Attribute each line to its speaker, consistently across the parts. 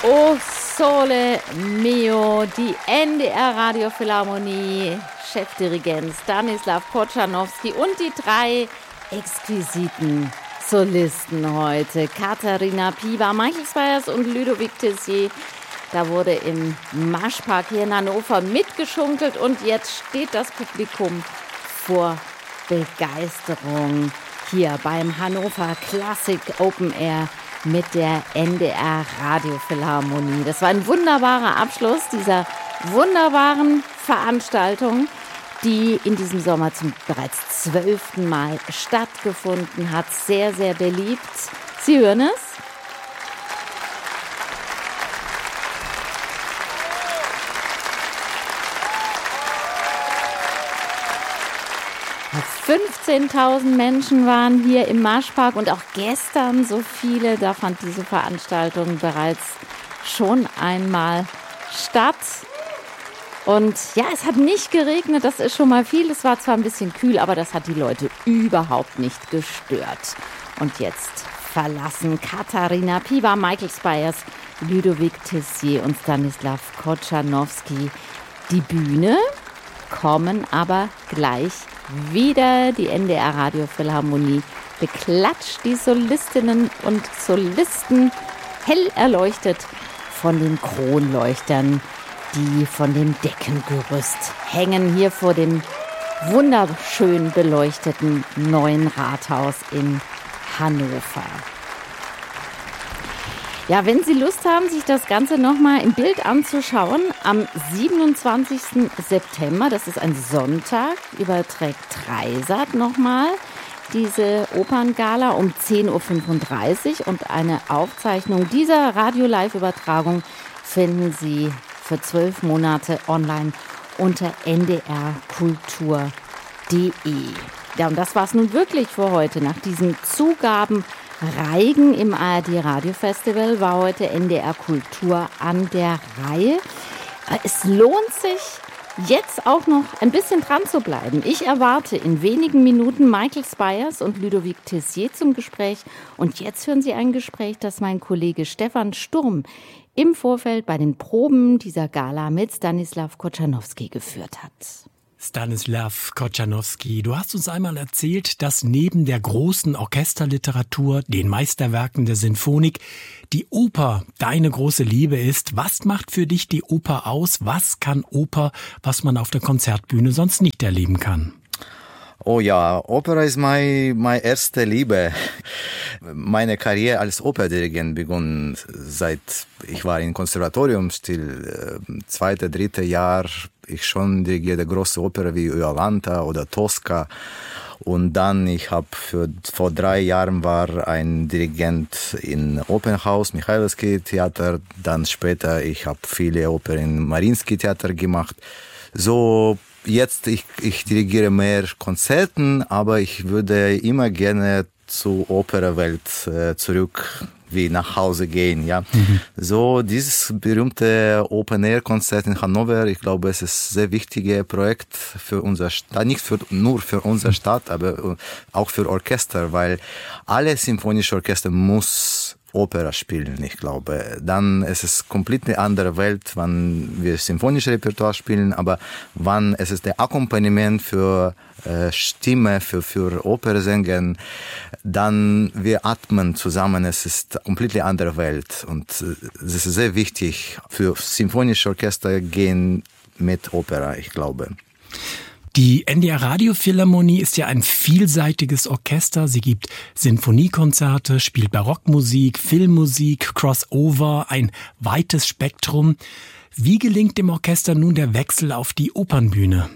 Speaker 1: O Sole Mio, die NDR Radiophilharmonie, Chefdirigent Stanislav Kotschanowski und die drei exquisiten Solisten heute. Katharina Piwa, Michael Spyers und Ludovic Tessier. Da wurde im Maschpark hier in Hannover mitgeschunkelt und jetzt steht das Publikum vor Begeisterung hier beim Hannover Classic Open Air mit der NDR Radiophilharmonie. Das war ein wunderbarer Abschluss dieser wunderbaren Veranstaltung, die in diesem Sommer zum bereits 12. Mal stattgefunden hat. Sehr, sehr beliebt. Sie hören es? Ja, 15.000 Menschen waren hier im Maschpark und auch gestern so viele. Da fand diese Veranstaltung bereits schon einmal statt. Und ja, es hat nicht geregnet, das ist schon mal viel. Es war zwar ein bisschen kühl, aber das hat die Leute überhaupt nicht gestört. Und jetzt verlassen Katharina Piwa, Michael Spyers, Ludovic Tessier und Stanislav Kotschanowski die Bühne, kommen aber gleich wieder. Die NDR Radiophilharmonie beklatscht die Solistinnen und Solisten hell erleuchtet von den Kronleuchtern, die von dem Deckengerüst hängen, hier vor dem wunderschön beleuchteten neuen Rathaus in Hannover. Ja, wenn Sie Lust haben, sich das Ganze nochmal im Bild anzuschauen, am 27. September, das ist ein Sonntag, überträgt Dreisat nochmal diese Operngala um 10.35 Uhr und eine Aufzeichnung dieser Radio-Live-Übertragung finden Sie für 12 Monate online unter ndrkultur.de. Ja, und das war's nun wirklich für heute. Nach diesem Zugabenreigen im ARD Radiofestival war heute NDR Kultur an der Reihe. Es lohnt sich, jetzt auch noch ein bisschen dran zu bleiben. Ich erwarte in wenigen Minuten Michael Spyers und Ludovic Tessier zum Gespräch. Und jetzt hören Sie ein Gespräch, das mein Kollege Stefan Sturm im Vorfeld bei den Proben dieser Gala mit Stanislav Kotschanowski geführt hat.
Speaker 2: Stanislav Kotschanowski, du hast uns einmal erzählt, dass neben der großen Orchesterliteratur, den Meisterwerken der Sinfonik, die Oper deine große Liebe ist. Was macht für dich die Oper aus? Was kann Oper, was man auf der Konzertbühne sonst nicht erleben kann?
Speaker 3: Oh ja, Opera ist meine erste Liebe. Meine Karriere als Operdirigent begann seit ich war im Konservatorium, zweite, dritte Jahr. Ich schon dirigierte große Oper wie Iolanta oder Tosca. Und dann, vor 3 Jahren war ein Dirigent in Opernhaus, Michailowski Theater. Dann später, ich habe viele Opern in Mariinsky Theater gemacht. So, jetzt, ich dirigiere mehr Konzerten, aber ich würde immer gerne zur Operwelt zurück, wie nach Hause gehen, ja. So, dieses berühmte Open-Air-Konzert in Hannover, ich glaube, es ist ein sehr wichtiges Projekt für unser Stadt, nicht nur für unsere Stadt, aber auch für Orchester, weil alle symphonische Orchester muss Opera spielen, ich glaube. Dann ist es komplett eine andere Welt, wenn wir symphonische Repertoire spielen, aber wann es ist der Akkompagnement für Stimme, für Opernsänger, dann wir atmen zusammen, es ist eine komplett andere Welt und es ist sehr wichtig für symphonische Orchester gehen mit Opera, ich glaube.
Speaker 2: Die NDR Radiophilharmonie ist ja ein vielseitiges Orchester. Sie gibt Sinfoniekonzerte, spielt Barockmusik, Filmmusik, Crossover, ein weites Spektrum. Wie gelingt dem Orchester nun der Wechsel auf die Opernbühne?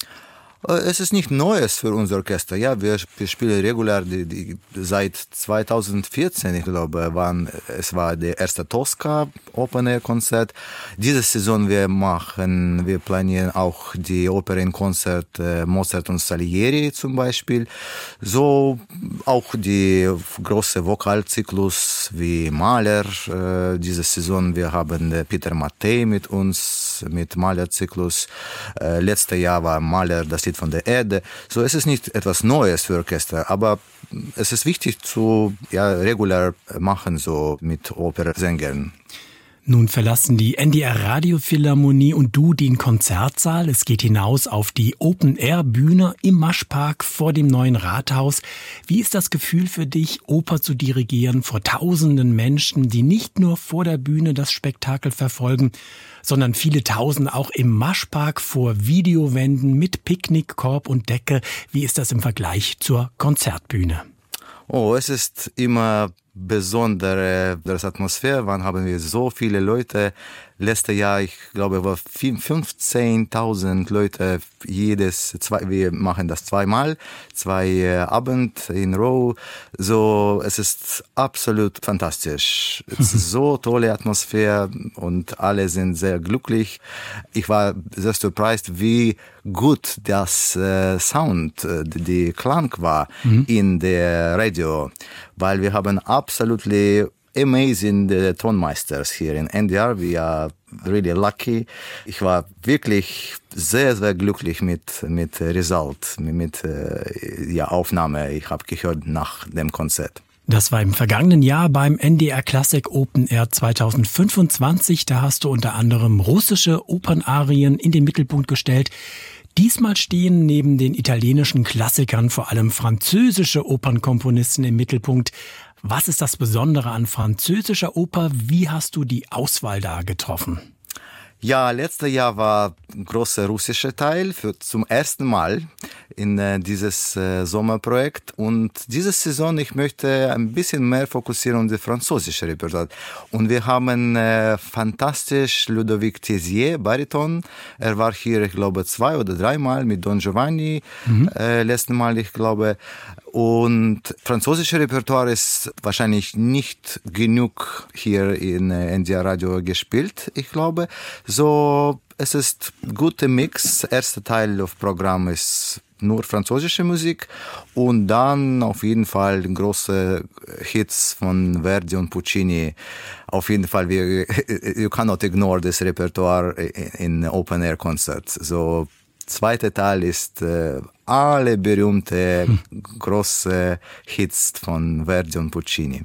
Speaker 3: Es ist nicht Neues für unser Orchester. Ja, wir spielen regulär seit 2014, ich glaube, es war der erste Tosca Open Air Konzert. Diese Saison wir planieren auch die Opernkonzert Mozart und Salieri zum Beispiel. So auch die große Vokalzyklus wie Mahler. Diese Saison wir haben Peter Mattei mit uns, mit Mahler-Zyklus. Letztes Jahr war Mahler das Lied von der Erde. So, es ist nicht etwas Neues für Orchester, aber es ist wichtig zu regulär machen, so mit Opernsängern.
Speaker 2: Nun verlassen die NDR Radiophilharmonie und du den Konzertsaal. Es geht hinaus auf die Open-Air-Bühne im Maschpark vor dem neuen Rathaus. Wie ist das Gefühl für dich, Oper zu dirigieren vor tausenden Menschen, die nicht nur vor der Bühne das Spektakel verfolgen, sondern viele Tausende auch im Maschpark vor Videowänden mit Picknickkorb und Decke? Wie ist das im Vergleich zur Konzertbühne?
Speaker 3: Oh, es ist immer besondere Atmosphäre. Wann haben wir so viele Leute? Letztes Jahr, ich glaube, war 15.000 Leute. Wir machen das zweimal, 2 Abend in Row. So, es ist absolut fantastisch. Es ist so tolle Atmosphäre und alle sind sehr glücklich. Ich war sehr surprised, wie gut das Sound, die Klang war in der Radio, weil wir haben absolut amazing Tonmeisters hier in NDR. We are really lucky. Ich war wirklich sehr, sehr glücklich mit Result, mit Aufnahme. Ich habe gehört nach dem Konzert.
Speaker 2: Das war im vergangenen Jahr beim NDR Classic Open Air 2025. Da hast du unter anderem russische Opernarien in den Mittelpunkt gestellt. Diesmal stehen neben den italienischen Klassikern vor allem französische Opernkomponisten im Mittelpunkt. Was ist das Besondere an französischer Oper? Wie hast du die Auswahl da getroffen?
Speaker 3: Ja, letztes Jahr war ein großer russischer Teil zum ersten Mal in dieses Sommerprojekt. Und diese Saison, ich möchte ein bisschen mehr fokussieren auf das französische Repertoire. Und wir haben fantastisch Ludovic Tessier, Bariton. Er war hier, ich glaube, 2 oder 3 Mal mit Don Giovanni. Letztes Mal, ich glaube. Und französische Repertoire ist wahrscheinlich nicht genug hier in NDR Radio gespielt, ich glaube. So, es ist ein guter Mix. Erster Teil des Programms ist nur französische Musik und dann auf jeden Fall große Hits von Verdi und Puccini. Auf jeden Fall, you cannot ignore this Repertoire in Open-Air-Concerts. So, zweiter Teil ist alle berühmte große Hits von Verdi und Puccini.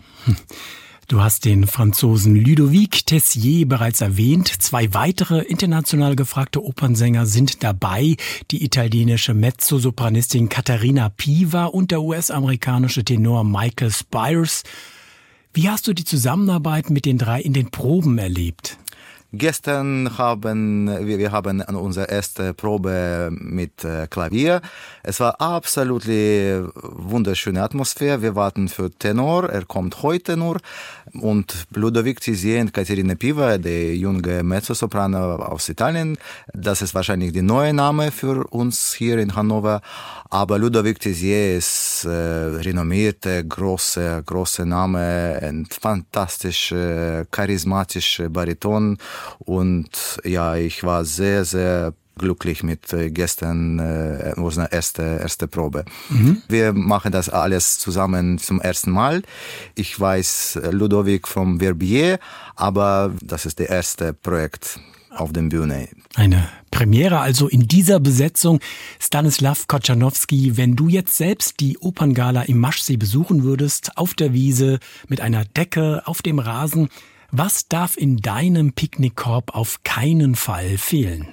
Speaker 2: Du hast den Franzosen Ludovic Tessier bereits erwähnt. 2 weitere international gefragte Opernsänger sind dabei. Die italienische Mezzosopranistin Caterina Piva und der US-amerikanische Tenor Michael Spires. Wie hast du die Zusammenarbeit mit den 3 in den Proben erlebt?
Speaker 3: Gestern haben wir unsere erste Probe mit Klavier. Es war absolut wunderschöne Atmosphäre. Wir warten für Tenor, er kommt heute nur. Und Ludovic Tessier und Caterina Piva, die junge Mezzosoprano aus Italien, das ist wahrscheinlich der neue Name für uns hier in Hannover. Aber Ludovic Tessier ist renommierte, große Name, ein fantastisch, charismatischer Bariton. Und ja, ich war sehr, sehr glücklich mit gestern unserer erste Probe. Wir machen das alles zusammen zum ersten Mal. Ich weiß Ludovic vom Verbier, aber das ist das erste Projekt auf der Bühne.
Speaker 2: Eine Premiere also in dieser Besetzung. Stanislav Kochanowski, wenn du jetzt selbst die Operngala im Maschsee besuchen würdest, auf der Wiese, mit einer Decke, auf dem Rasen, was darf in deinem Picknickkorb auf keinen Fall fehlen?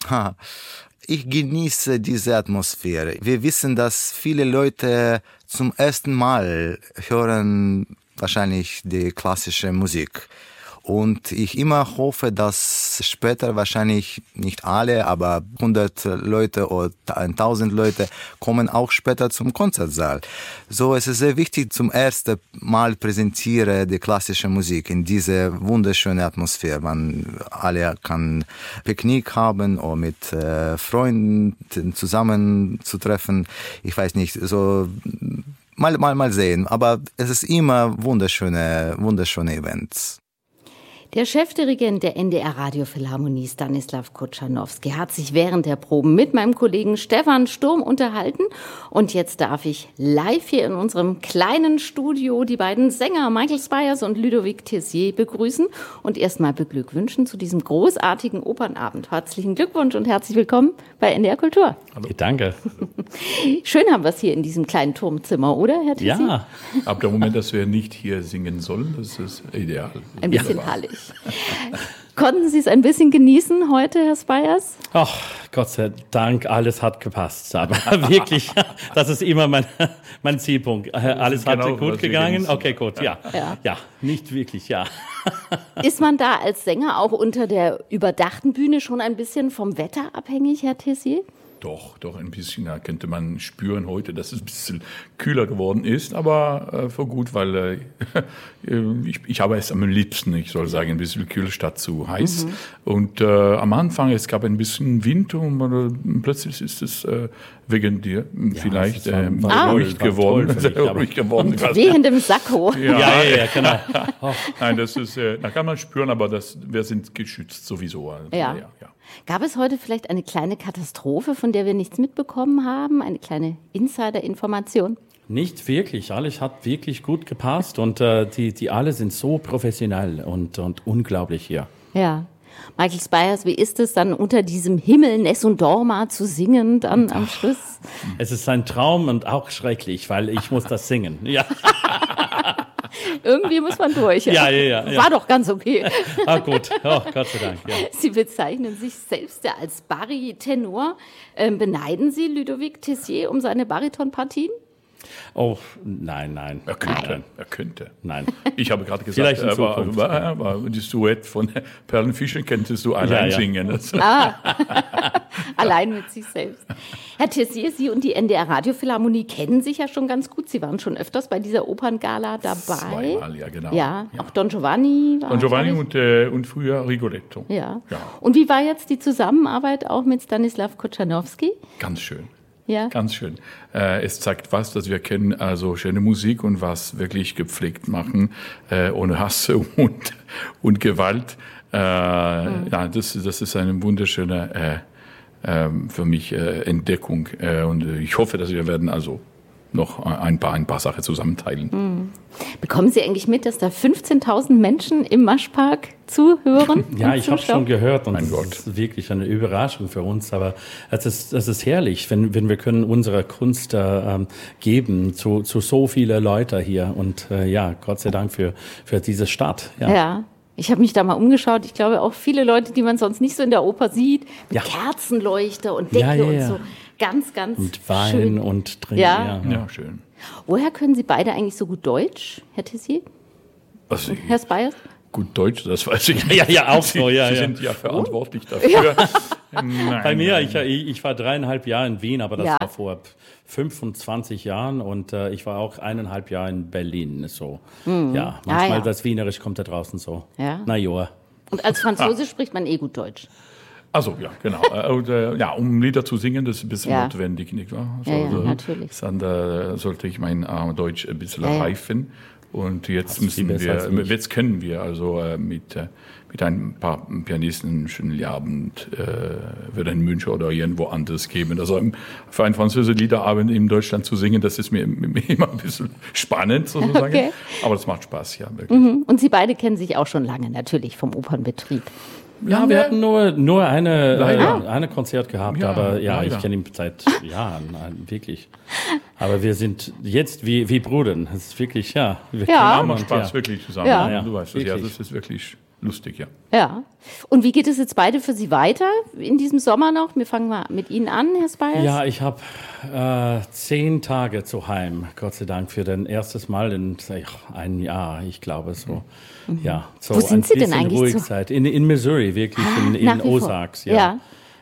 Speaker 3: Ich genieße diese Atmosphäre. Wir wissen, dass viele Leute zum ersten Mal hören wahrscheinlich die klassische Musik. Und ich immer hoffe, dass später wahrscheinlich nicht alle, aber 100 Leute oder 1000 Leute kommen auch später zum Konzertsaal. So, es ist sehr wichtig, zum ersten Mal präsentiere die klassische Musik in diese wunderschöne Atmosphäre. Man alle kann Picknick haben oder mit Freunden zusammen zu treffen. Ich weiß nicht, so mal sehen. Aber es ist immer wunderschöne Events.
Speaker 1: Der Chefdirigent der NDR Radiophilharmonie Stanislav Kochanowski hat sich während der Proben mit meinem Kollegen Stefan Sturm unterhalten. Und jetzt darf ich live hier in unserem kleinen Studio die beiden Sänger Michael Spires und Ludovic Tessier begrüßen und erstmal beglückwünschen zu diesem großartigen Opernabend. Herzlichen Glückwunsch und herzlich willkommen bei NDR Kultur.
Speaker 4: Hallo. Danke.
Speaker 1: Schön haben wir es hier in diesem kleinen Turmzimmer, oder, Herr Tessier?
Speaker 4: Ja, ab dem Moment, dass wir nicht hier singen sollen, das ist ideal.
Speaker 1: Ein bisschen herrlich. Konnten Sie es ein bisschen genießen heute, Herr Speyers?
Speaker 4: Ach, Gott sei Dank, alles hat gepasst. Aber wirklich, das ist immer mein Zielpunkt. Alles hat
Speaker 5: genau,
Speaker 4: gut gegangen? Okay, gut, ja. Nicht wirklich, ja.
Speaker 1: Ist man da als Sänger auch unter der überdachten Bühne schon ein bisschen vom Wetter abhängig, Herr Tessier?
Speaker 5: Doch, ein bisschen. Da könnte man spüren heute, dass es ein bisschen kühler geworden ist, aber für gut, weil ich habe es am liebsten, ich soll sagen, ein bisschen kühl statt zu heiß. Und am Anfang, es gab ein bisschen Wind und plötzlich ist es wegen dir vielleicht ruhig geworden.
Speaker 1: Mit wehendem Sakko.
Speaker 4: Ja, genau.
Speaker 5: Nein, das ist, da kann man spüren, aber wir sind geschützt sowieso. Also,
Speaker 1: Ja. Gab es heute vielleicht eine kleine Katastrophe, von der wir nichts mitbekommen haben? Eine kleine Insider-Information?
Speaker 4: Nicht wirklich. Alles hat wirklich gut gepasst und die alle sind so professionell und unglaublich hier.
Speaker 1: Ja. Michael Speyers, wie ist es dann unter diesem Himmel Nessun Dorma zu singen dann am Schluss?
Speaker 4: Es ist ein Traum und auch schrecklich, weil ich muss das singen. Ja.
Speaker 1: Irgendwie muss man durch.
Speaker 4: Ja.
Speaker 1: War doch ganz okay.
Speaker 4: Gut. Oh, Gott sei Dank. Ja.
Speaker 1: Sie bezeichnen sich selbst ja als Baritonor. Beneiden Sie Ludovic Tessier um seine Baritonpartien?
Speaker 4: Oh, nein.
Speaker 5: Er könnte.
Speaker 4: Nein.
Speaker 5: Ich habe gerade gesagt,
Speaker 4: Vielleicht in Zukunft.
Speaker 5: aber das Duett von Perlenfischer könntest du allein singen.
Speaker 1: Allein mit sich selbst. Herr Tessier, Sie und die NDR Radiophilharmonie kennen sich ja schon ganz gut. Sie waren schon öfters bei dieser Operngala dabei.
Speaker 5: Zweimal, ja, genau.
Speaker 1: Ja, auch Don Giovanni war.
Speaker 5: Don Giovanni und früher Rigoletto.
Speaker 1: Ja. Und wie war jetzt die Zusammenarbeit auch mit Stanislav Kochanowski?
Speaker 5: Ganz schön.
Speaker 1: Ja.
Speaker 5: Ganz schön. Es zeigt was, dass wir kennen, also schöne Musik und was wirklich gepflegt machen, ohne Hass und Gewalt. Ja, das ist eine wunderschöne, für mich, Entdeckung. Und ich hoffe, dass wir werden also noch ein paar Sachen zusammenteilen.
Speaker 1: Bekommen Sie eigentlich mit, dass da 15.000 Menschen im Maschpark zuhören?
Speaker 4: Ja, ich habe schon gehört und
Speaker 5: Mein
Speaker 4: das
Speaker 5: Gott.
Speaker 4: ist wirklich eine Überraschung für uns, aber es ist herrlich, wenn wir können unsere Kunst geben zu so viele Leute hier und Gott sei Dank für diese Stadt.
Speaker 1: Ja. Ich habe mich da mal umgeschaut. Ich glaube auch viele Leute, die man sonst nicht so in der Oper sieht, mit Kerzenleuchter und Decke und so. Ganz
Speaker 4: und Wein
Speaker 1: schön.
Speaker 4: und Trinken.
Speaker 5: Ja, schön.
Speaker 1: Woher können Sie beide eigentlich so gut Deutsch, Herr Tessier?
Speaker 5: Also,
Speaker 1: Herr Speyers?
Speaker 5: gut Deutsch, das weiß ich.
Speaker 4: Ja, auch so, ja.
Speaker 5: Sie sind ja verantwortlich dafür. Nein,
Speaker 4: Bei mir, ich war 3,5 Jahre in Wien, aber das
Speaker 1: Ja.
Speaker 4: war vor 25 Jahren und ich war auch 1,5 Jahre in Berlin. So. Ja, manchmal das Wienerisch kommt da draußen so.
Speaker 1: Ja.
Speaker 4: Na ja.
Speaker 1: Und als Franzose spricht man gut Deutsch.
Speaker 5: Also ja, genau. Und, um Lieder zu singen, das ist ein bisschen notwendig, nicht wahr? Also,
Speaker 1: natürlich.
Speaker 5: Dann sollte ich mein Deutsch ein bisschen reifen. Und jetzt jetzt können wir also mit ein paar Pianisten einen schönen Abend wird in München oder irgendwo anders geben. Also für einen französischen Liederabend in Deutschland zu singen, das ist mir immer ein bisschen spannend sozusagen. Okay. Aber das macht Spaß, ja, wirklich.
Speaker 1: Und Sie beide kennen sich auch schon lange natürlich vom Opernbetrieb.
Speaker 4: Ja, wir hatten nur eine Konzert gehabt, aber ich kenne ihn seit Jahren, wirklich. Aber wir sind jetzt wie Brüder. Das ist wirklich, wir
Speaker 5: haben Spaß wirklich zusammen.
Speaker 1: Ja.
Speaker 5: Du weißt es, das ist wirklich lustig, ja.
Speaker 1: Ja. Und wie geht es jetzt beide für Sie weiter in diesem Sommer noch? Wir fangen mal mit Ihnen an, Herr Speyers.
Speaker 4: Ja, ich habe 10 Tage zu Heim, Gott sei Dank, für den erstes Mal in ein Jahr, ich glaube so. Ja, so
Speaker 1: wo sind Sie denn eigentlich?
Speaker 4: Ruhigzeit. In Missouri, wirklich, in Ozarks. Ja.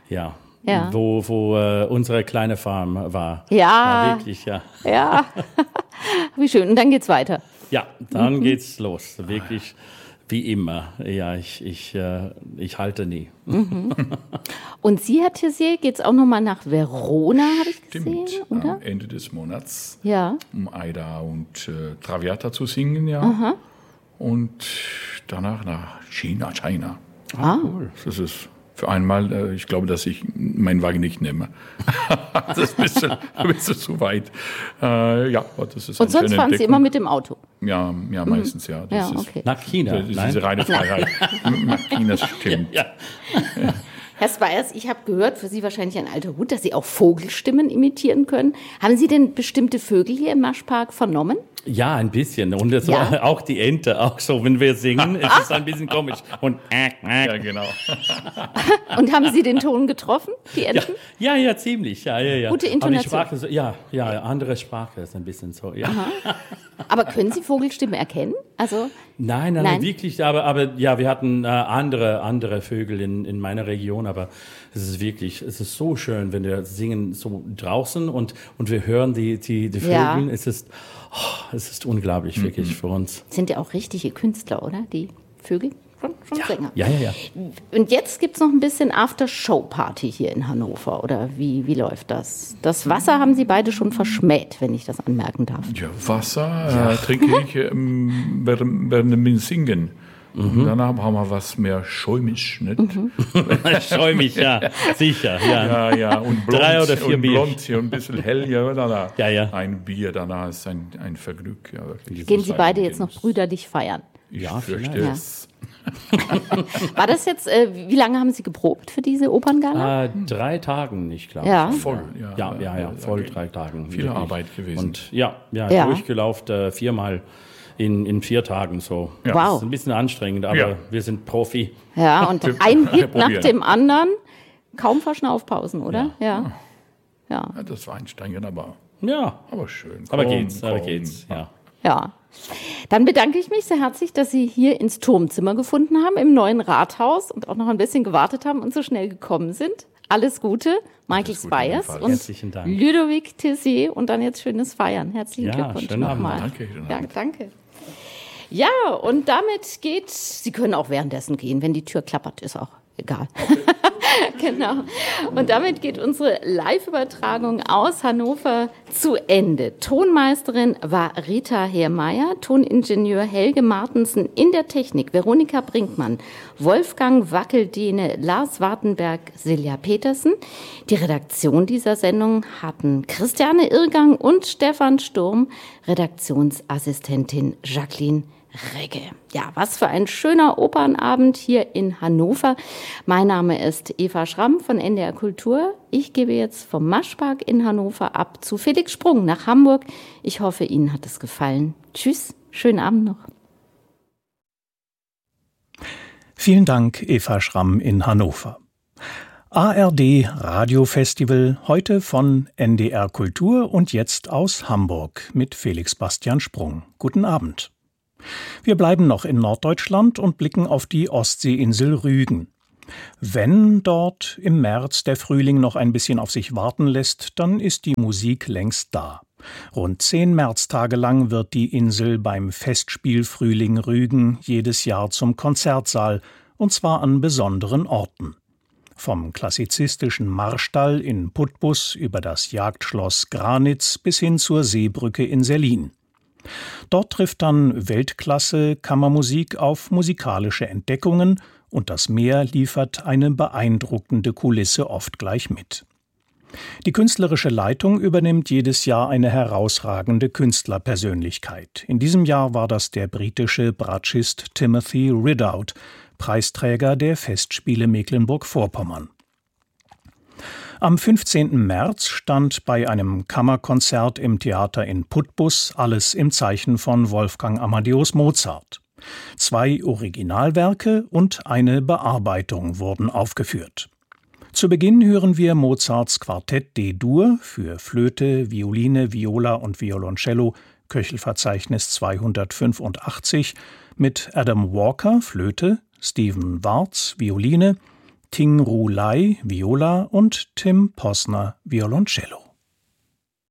Speaker 4: Wo unsere kleine Farm war.
Speaker 1: Ja.
Speaker 4: Wirklich, ja.
Speaker 1: Ja. Wie schön. Und dann geht's weiter.
Speaker 4: Ja, dann geht's los. Wirklich. Wie immer. Ja, ich halte nie.
Speaker 1: Und Sie, Herr Tessier, geht's auch nochmal nach Verona, habe ich gesehen,
Speaker 5: Stimmt,
Speaker 1: oder?
Speaker 5: am Ende des Monats,
Speaker 1: Ja.
Speaker 5: um Aida und Traviata zu singen, ja. Aha. Und danach nach China.
Speaker 4: Cool.
Speaker 5: Das ist für einmal, ich glaube, dass ich meinen Wagen nicht nehme. Das ist ein bisschen zu weit. Das ist
Speaker 1: Und sonst fahren Sie immer mit dem Auto?
Speaker 5: Ja, meistens, ja. Das ist,
Speaker 1: okay.
Speaker 4: Nach China.
Speaker 5: Das ist diese reine Freiheit. Nach China, stimmt.
Speaker 4: Ja.
Speaker 1: Herr Speyers, ich habe gehört, für Sie wahrscheinlich ein alter Hut, dass Sie auch Vogelstimmen imitieren können. Haben Sie denn bestimmte Vögel hier im Maschpark vernommen?
Speaker 4: Ja, ein bisschen. Und es war auch die Ente, auch so, wenn wir singen, es ist ein bisschen komisch. Und ja, genau.
Speaker 1: Und haben Sie den Ton getroffen, die Enten?
Speaker 4: Ja, ziemlich. Ja.
Speaker 1: Gute Intonation.
Speaker 4: Aber die Sprache, andere Sprache ist ein bisschen so, ja.
Speaker 1: Aha. Aber können Sie Vogelstimmen erkennen? Also
Speaker 4: Nein, wirklich. Aber ja, wir hatten andere Vögel in meiner Region. Aber es ist so schön, wenn wir singen so draußen und wir hören die Vögel. Ja. Es ist unglaublich, wirklich für uns.
Speaker 1: Sind ja auch richtige Künstler, oder? Die Vögel? Schon Sänger.
Speaker 4: Ja.
Speaker 1: Und jetzt gibt es noch ein bisschen After-Show-Party hier in Hannover, oder wie läuft das? Das Wasser haben Sie beide schon verschmäht, wenn ich das anmerken darf.
Speaker 5: Ja, Wasser trinke ich während dem Singen. Und danach haben wir was mehr schäumisch, nicht?
Speaker 4: Schäumig, ja, sicher.
Speaker 5: Ja. Und blond,
Speaker 4: 3 oder 4 Bier.
Speaker 5: Blond, hier ein bisschen hell, danach.
Speaker 4: Ja.
Speaker 5: Ein Bier, danach ist ein Vergnügen. Ja, wirklich.
Speaker 1: Gehen Sie beide jetzt noch brüderlich feiern?
Speaker 5: Ich fürchte es.
Speaker 1: War das jetzt, wie lange haben Sie geprobt für diese Operngala?
Speaker 4: 3 Tagen, ich glaube.
Speaker 1: Ja.
Speaker 5: Voll,
Speaker 4: voll 3 Tagen.
Speaker 5: Viel Arbeit gewesen.
Speaker 4: Und durchgelaufen 4-mal in 4 Tagen so.
Speaker 1: Ja. Wow.
Speaker 4: Das ist ein bisschen anstrengend, aber wir sind Profi.
Speaker 1: Ja, und ein Hit nach dem anderen, kaum Verschnaufpausen, oder? Ja.
Speaker 5: Das war anstrengend, aber schön.
Speaker 4: Aber geht's,
Speaker 1: Ja. Dann bedanke ich mich sehr herzlich, dass Sie hier ins Turmzimmer gefunden haben, im neuen Rathaus und auch noch ein bisschen gewartet haben und so schnell gekommen sind. Alles Gute, Michael Spyers und Ludovic Tessier und dann jetzt schönes Feiern. Herzlichen Glückwunsch nochmal. Danke. Ja, und damit Sie können auch währenddessen gehen, wenn die Tür klappert, ist auch egal. Genau. Und damit geht unsere Live-Übertragung aus Hannover zu Ende. Tonmeisterin war Rita Heermeier, Toningenieur Helge Martensen, in der Technik Veronika Brinkmann, Wolfgang Wackeldehne, Lars Wartenberg, Silja Petersen. Die Redaktion dieser Sendung hatten Christiane Irrgang und Stefan Sturm, Redaktionsassistentin Jacqueline Regge. Ja, was für ein schöner Opernabend hier in Hannover. Mein Name ist Eva Schramm von NDR Kultur. Ich gebe jetzt vom Maschpark in Hannover ab zu Felix Sprung nach Hamburg. Ich hoffe, Ihnen hat es gefallen. Tschüss, schönen Abend noch.
Speaker 6: Vielen Dank, Eva Schramm in Hannover. ARD Radiofestival, heute von NDR Kultur und jetzt aus Hamburg mit Felix Bastian Sprung. Guten Abend. Wir bleiben noch in Norddeutschland und blicken auf die Ostseeinsel Rügen. Wenn dort im März der Frühling noch ein bisschen auf sich warten lässt, dann ist die Musik längst da. Rund 10 Märztage lang wird die Insel beim Festspiel Frühling Rügen jedes Jahr zum Konzertsaal, und zwar an besonderen Orten. Vom klassizistischen Marstall in Putbus über das Jagdschloss Granitz bis hin zur Seebrücke in Sellin. Dort trifft dann Weltklasse-Kammermusik auf musikalische Entdeckungen und das Meer liefert eine beeindruckende Kulisse oft gleich mit. Die künstlerische Leitung übernimmt jedes Jahr eine herausragende Künstlerpersönlichkeit. In diesem Jahr war das der britische Bratschist Timothy Ridout, Preisträger der Festspiele Mecklenburg-Vorpommern. Am 15. März stand bei einem Kammerkonzert im Theater in Putbus alles im Zeichen von Wolfgang Amadeus Mozart. 2 Originalwerke und eine Bearbeitung wurden aufgeführt. Zu Beginn hören wir Mozarts Quartett D-Dur für Flöte, Violine, Viola und Violoncello, Köchelverzeichnis 285, mit Adam Walker, Flöte, Stephen Wartz, Violine, Ting Ru Lai, Viola und Tim Posner, Violoncello.